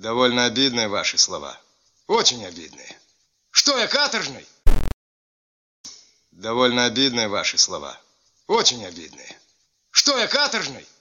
Довольно обидные ваши слова. Очень обидные. Что я, каторжный? Довольно обидные ваши слова. Очень обидные. Что я, каторжный?